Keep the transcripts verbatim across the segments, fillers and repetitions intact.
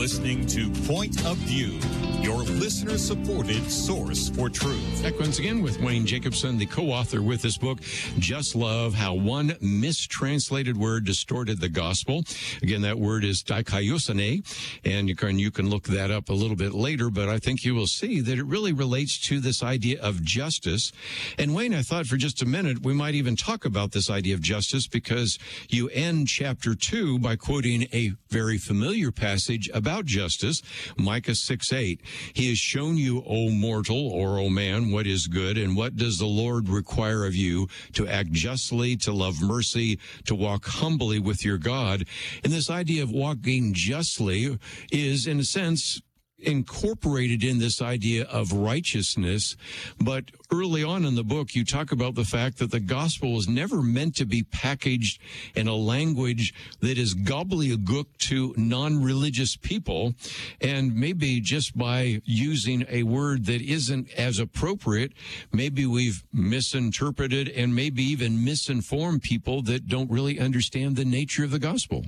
listening to Point of View, your listener-supported source for truth. Back once again with Wayne Jacobson, the co-author with this book, Just Love, How One Mistranslated Word Distorted the Gospel. Again, that word is dikaiosune, and you can, you can look that up a little bit later, but I think you will see that it really relates to this idea of justice. And Wayne, I thought for just a minute we might even talk about this idea of justice, because you end chapter two by quoting a very familiar passage about justice, Micah six eight. He has shown you, O mortal, or O man, what is good, and what does the Lord require of you? To act justly, to love mercy, to walk humbly with your God. And this idea of walking justly is, in a sense, incorporated in this idea of righteousness. But early on in the book, you talk about the fact that the gospel was never meant to be packaged in a language that is gobbledygook to non-religious people. And maybe just by using a word that isn't as appropriate, maybe we've misinterpreted and maybe even misinformed people that don't really understand the nature of the gospel.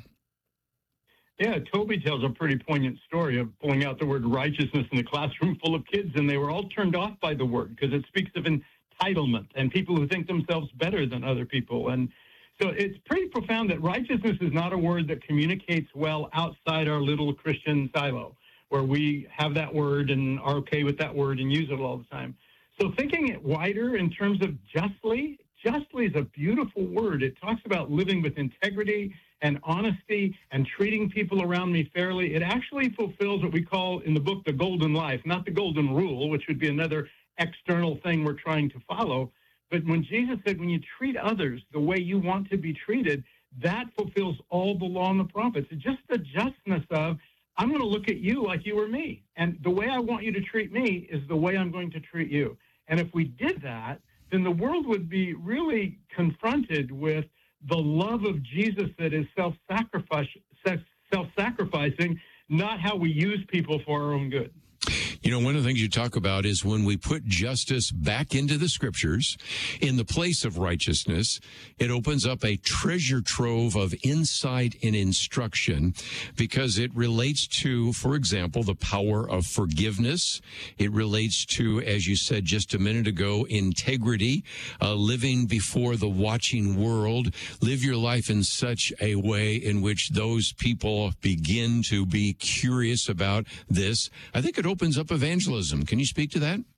Yeah, Toby tells a pretty poignant story of pulling out the word righteousness in a classroom full of kids, and they were all turned off by the word because it speaks of entitlement and people who think themselves better than other people. And so it's pretty profound that righteousness is not a word that communicates well outside our little Christian silo, where we have that word and are okay with that word and use it all the time. So thinking it wider in terms of justly, justly is a beautiful word. It talks about living with integrity and honesty and treating people around me fairly. It actually fulfills what we call in the book the golden life, not the golden rule, which would be another external thing we're trying to follow. But when Jesus said, when you treat others the way you want to be treated, that fulfills all the law and the prophets. It's just the justness of, I'm going to look at you like you were me. And the way I want you to treat me is the way I'm going to treat you. And if we did that, then the world would be really confronted with the love of Jesus that is self-sacrifice, self-sacrificing, not how we use people for our own good. You know, one of the things you talk about is when we put justice back into the scriptures in the place of righteousness, it opens up a treasure trove of insight and instruction, because it relates to, for example, the power of forgiveness. It relates to, as you said just a minute ago, integrity, uh, living before the watching world. Live your life in such a way in which those people begin to be curious about this. I think it opens up evangelism. Can you speak to that?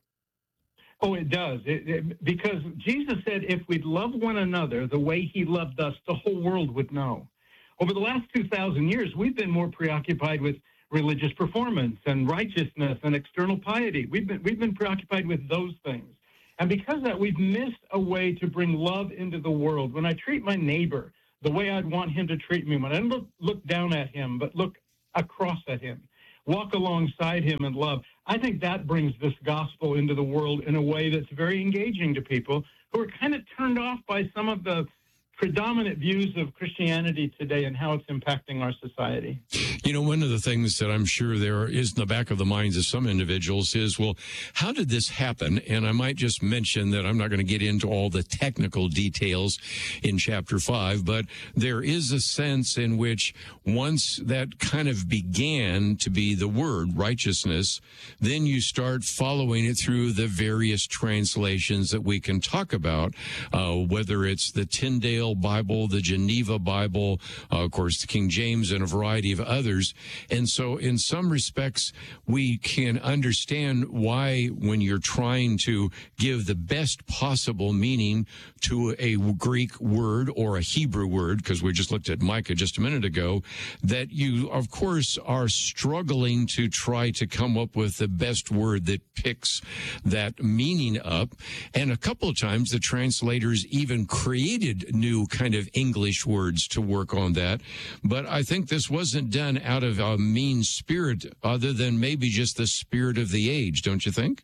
Oh, it does. It, it, because Jesus said if we'd love one another the way he loved us, the whole world would know. Over the last two thousand years, we've been more preoccupied with religious performance and righteousness and external piety. We've been, we've been preoccupied with those things. And because of that, we've missed a way to bring love into the world. When I treat my neighbor the way I'd want him to treat me, when I don't look, look down at him, but look across at him, walk alongside him in love, I think that brings this gospel into the world in a way that's very engaging to people who are kind of turned off by some of the predominant views of Christianity today and how it's impacting our society. You know, one of the things that I'm sure there is in the back of the minds of some individuals is, well, how did this happen? And I might just mention that I'm not going to get into all the technical details in chapter five, but there is a sense in which once that kind of began to be the word righteousness, then you start following it through the various translations that we can talk about, uh, whether it's the Tyndale Bible, the Geneva Bible, uh, of course, the King James, and a variety of others. And so in some respects, we can understand why when you're trying to give the best possible meaning to a Greek word or a Hebrew word, because we just looked at Micah just a minute ago, that you, of course, are struggling to try to come up with the best word that picks that meaning up. And a couple of times the translators even created new kind of English words to work on that. But I think this wasn't done out of a mean spirit other than maybe just the spirit of the age, don't you think?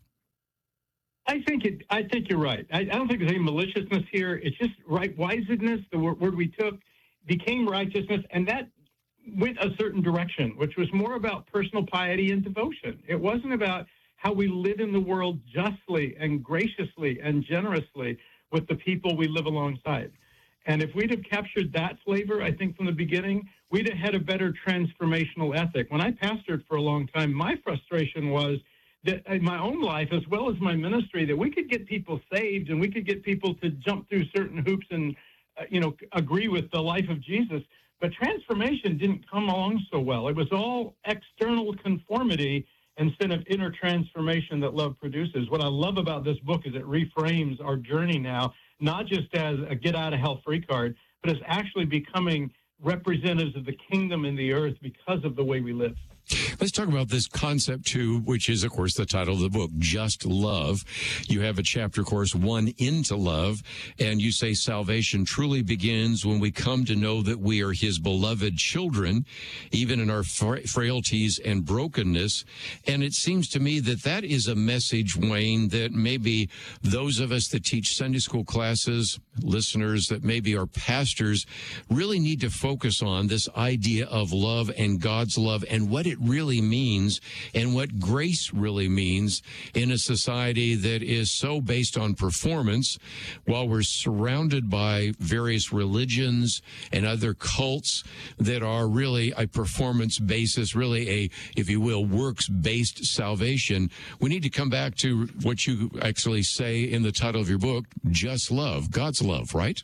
I think it. I think you're right. I, I don't think there's any maliciousness here. It's just right wisedness. The word, word we took became righteousness, and that went a certain direction, which was more about personal piety and devotion. It wasn't about how we live in the world justly and graciously and generously with the people we live alongside. And if we'd have captured that flavor, I think from the beginning, we'd have had a better transformational ethic. When I pastored for a long time, my frustration was that in my own life, as well as my ministry, that we could get people saved and we could get people to jump through certain hoops and, uh, you know, agree with the life of Jesus. But transformation didn't come along so well. It was all external conformity instead of inner transformation that love produces. What I love about this book is it reframes our journey now, not just as a get-out-of-hell-free card, but as actually becoming representatives of the kingdom in the earth because of the way we live. Let's talk about this concept, too, which is, of course, the title of the book, Just Love. You have a chapter, of course, One Into Love, and you say salvation truly begins when we come to know that we are his beloved children, even in our frailties and brokenness. And it seems to me that that is a message, Wayne, that maybe those of us that teach Sunday school classes, listeners that maybe are pastors, really need to focus on this idea of love and God's love and what it really means and what grace really means in a society that is so based on performance, while we're surrounded by various religions and other cults that are really a performance basis, really a, if you will, works-based salvation. We need to come back to what you actually say in the title of your book, Just Love, God's love, right?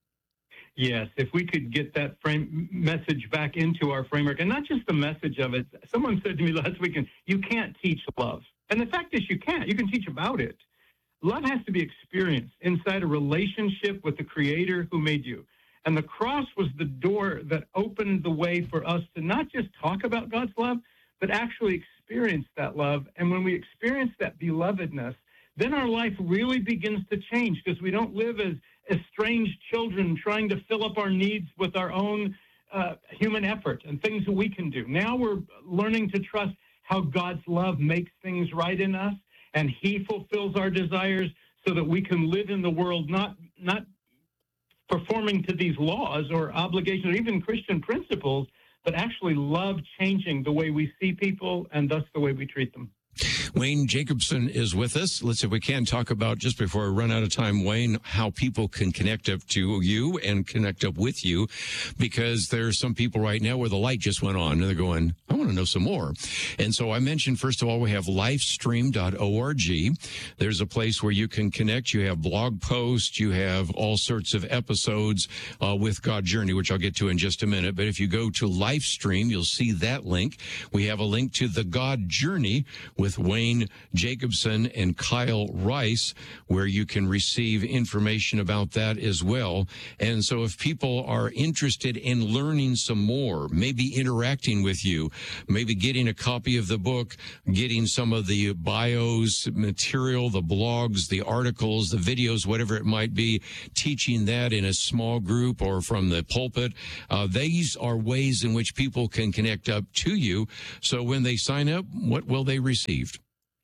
Yes, if we could get that frame message back into our framework, and not just the message of it. Someone said to me last weekend, you can't teach love. And the fact is you can't. You can teach about it. Love has to be experienced inside a relationship with the Creator who made you. And the cross was the door that opened the way for us to not just talk about God's love, but actually experience that love. And when we experience that belovedness, then our life really begins to change, because we don't live as estranged children trying to fill up our needs with our own uh, human effort and things that we can do. Now we're learning to trust how God's love makes things right in us, and he fulfills our desires so that we can live in the world, not not performing to these laws or obligations or even Christian principles, but actually love changing the way we see people and thus the way we treat them. Wayne Jacobson is with us. Let's see if we can talk about, just before I run out of time, Wayne, how people can connect up to you and connect up with you, because there are some people right now where the light just went on and they're going, I want to know some more. And so I mentioned, first of all, we have lifestream dot org. There's a place where you can connect. You have blog posts. You have all sorts of episodes uh, with God Journey, which I'll get to in just a minute. But if you go to Lifestream, you'll see that link. We have a link to the God Journey with Wayne Jacobson and Kyle Rice, where you can receive information about that as well. And so if people are interested in learning some more, maybe interacting with you, maybe getting a copy of the book, getting some of the bios material, the blogs, the articles, the videos, whatever it might be, teaching that in a small group or from the pulpit, uh, these are ways in which people can connect up to you. So when they sign up, what will they receive?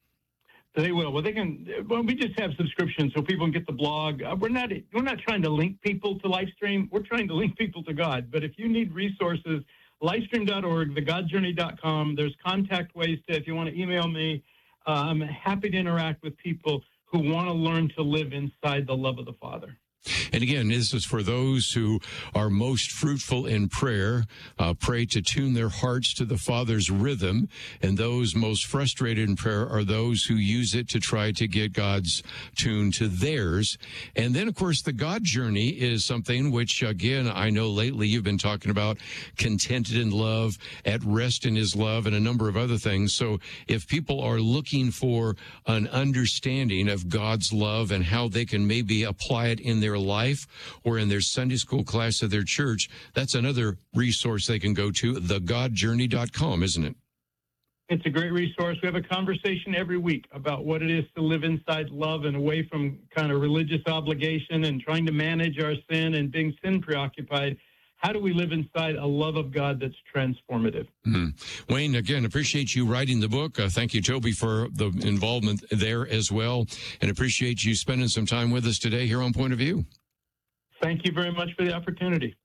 They will. Well, they can. Well, we just have subscriptions so people can get the blog. Uh, we're not. We're not trying to link people to Lifestream. We're trying to link people to God. But if you need resources, lifestream dot org, the god journey dot com. There's contact ways to. If you want to email me, uh, I'm happy to interact with people who want to learn to live inside the love of the Father. And again, this is for those who are most fruitful in prayer, uh, pray to tune their hearts to the Father's rhythm. And those most frustrated in prayer are those who use it to try to get God's tune to theirs. And then, of course, the God Journey is something which, again, I know lately you've been talking about contented in love, at rest in his love, and a number of other things. So if people are looking for an understanding of God's love and how they can maybe apply it in their life or in their Sunday school class of their church, that's another resource they can go to, the god journey dot com, isn't it? It's a great resource. We have a conversation every week about what it is to live inside love and away from kind of religious obligation and trying to manage our sin and being sin preoccupied. How do we live inside a love of God that's transformative? Mm-hmm. Wayne, again, appreciate you writing the book. Uh, thank you, Toby, for the involvement there as well. And appreciate you spending some time with us today here on Point of View. Thank you very much for the opportunity.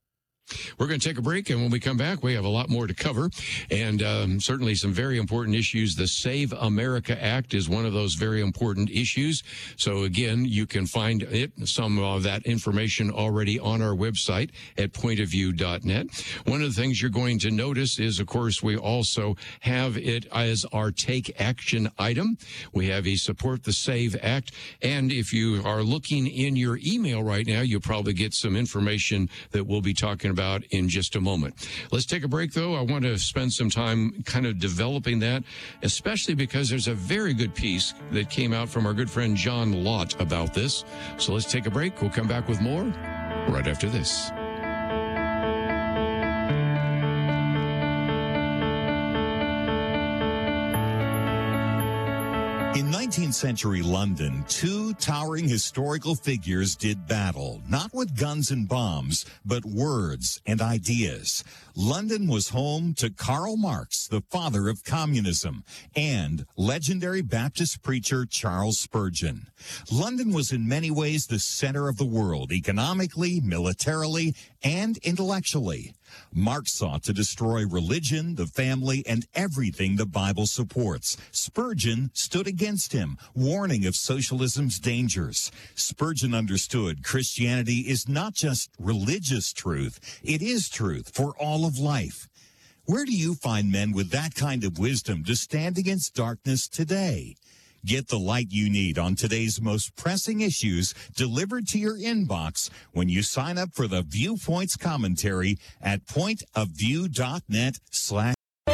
We're going to take a break, and when we come back, we have a lot more to cover, and um, certainly some very important issues. The Save America Act is one of those very important issues. So, again, you can find it, some of that information already on our website at point of view dot net. One of the things you're going to notice is, of course, we also have it as our Take Action item. We have a Support the Save Act, and if you are looking in your email right now, you'll probably get some information that we'll be talking about about in just a moment. Let's take a break, though. I want to spend some time kind of developing that, especially because there's a very good piece that came out from our good friend John Lott about this. So let's take a break. We'll come back with more right after this. In nineteenth century London, two towering historical figures did battle, not with guns and bombs, but words and ideas. London was home to Karl Marx, the father of communism, and legendary Baptist preacher Charles Spurgeon. London was in many ways the center of the world, economically, militarily, and intellectually. Marx sought to destroy religion, the family, and everything the Bible supports. Spurgeon stood against him, warning of socialism's dangers. Spurgeon understood Christianity is not just religious truth, it is truth for all of life. Where do you find men with that kind of wisdom to stand against darkness today? Get the light you need on today's most pressing issues delivered to your inbox when you sign up for the Viewpoints commentary at point of view dot net slash.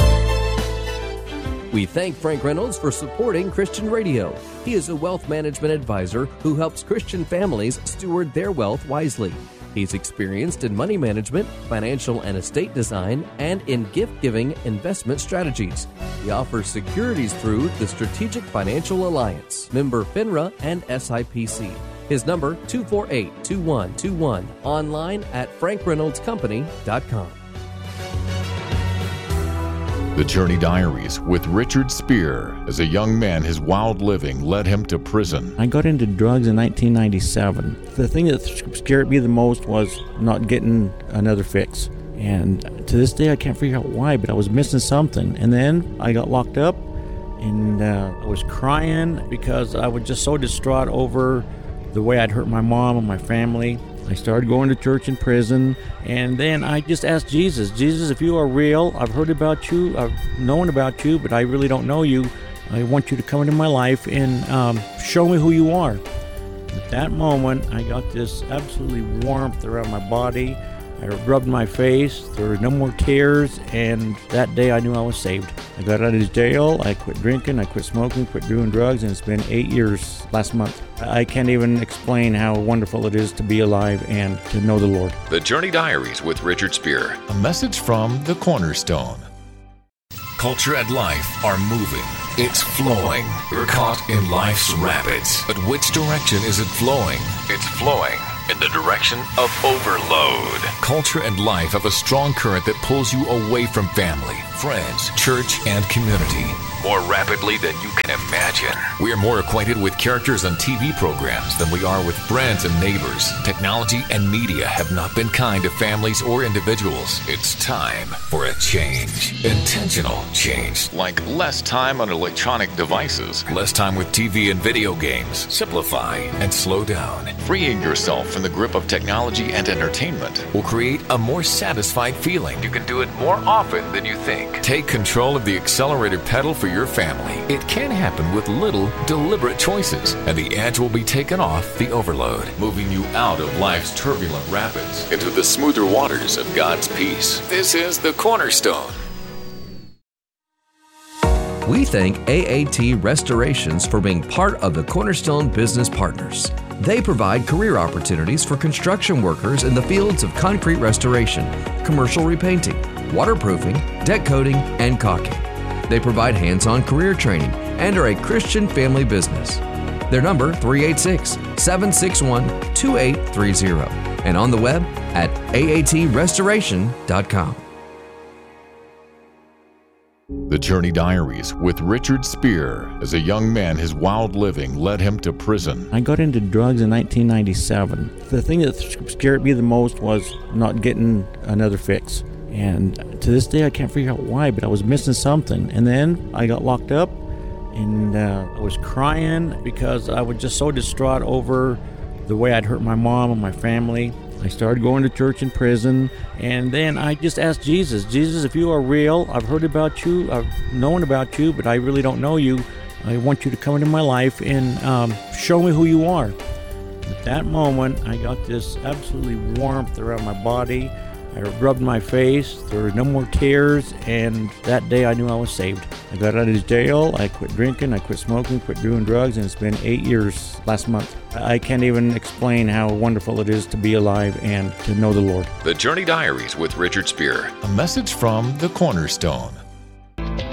We thank Frank Reynolds for supporting Christian Radio. He is a wealth management advisor who helps Christian families steward their wealth wisely. He's experienced in money management, financial and estate design, and in gift-giving investment strategies. He offers securities through the Strategic Financial Alliance, member FINRA and S I P C. His number, two four eight, two one two one, online at frank reynolds company dot com. The Journey Diaries with Richard Spear. As a young man, his wild living led him to prison. I got into drugs in nineteen ninety-seven. The thing that scared me the most was not getting another fix. And to this day, I can't figure out why, but I was missing something. And then I got locked up, and uh, I was crying because I was just so distraught over the way I'd hurt my mom and my family. I started going to church in prison, and then I just asked Jesus, Jesus, if you are real, I've heard about you, I've known about you, but I really don't know you. I want you to come into my life and um, show me who you are. At that moment, I got this absolutely warmth around my body. I rubbed my face, there were no more tears, and that day I knew I was saved. I got out of jail, I quit drinking, I quit smoking, quit doing drugs, and it's been eight years last month. I can't even explain how wonderful it is to be alive and to know the Lord. The Journey Diaries with Richard Spear. A message from the Cornerstone. Culture and life are moving. It's flowing. We're caught in life's rapids. But which direction is it flowing? It's flowing in the direction of overload. Culture and life have a strong current that pulls you away from family, friends, church, and community more rapidly than you can imagine. We are more acquainted with characters on T V programs than we are with friends and neighbors. Technology and media have not been kind to families or individuals. It's time for a change. Intentional change. Like less time on electronic devices, less time with T V and video games. Simplify and slow down. Freeing yourself from the grip of technology and entertainment will create a more satisfied feeling. You can do it more often than you think. Take control of the accelerator pedal for your family. It can happen with little deliberate choices, and the edge will be taken off the overload, moving you out of life's turbulent rapids into the smoother waters of God's peace. This is the Cornerstone. We thank A A T Restorations for being part of the Cornerstone Business Partners. They provide career opportunities for construction workers in the fields of concrete restoration, commercial repainting, waterproofing, deck coating, and caulking. They provide hands-on career training and are a Christian family business. Their number, three eight six, seven six one, two eight three zero, and on the web at A A T restoration dot com. The Journey Diaries with Richard Spear. As a young man, his wild living led him to prison. I got into drugs in nineteen ninety-seven. The thing that scared me the most was not getting another fix. And to this day, I can't figure out why, but I was missing something. And then I got locked up, and uh, I was crying because I was just so distraught over the way I'd hurt my mom and my family. I started going to church in prison, and then I just asked Jesus, Jesus, if you are real, I've heard about you, I've known about you, but I really don't know you. I want you to come into my life and um, show me who you are. At that moment, I got this absolutely warmth around my body. I rubbed my face, there were no more tears, and that day I knew I was saved. I got out of jail, I quit drinking, I quit smoking, quit doing drugs, and it's been eight years last month. I can't even explain how wonderful it is to be alive and to know the Lord. The Journey Diaries with Richard Spear. A message from the Cornerstone.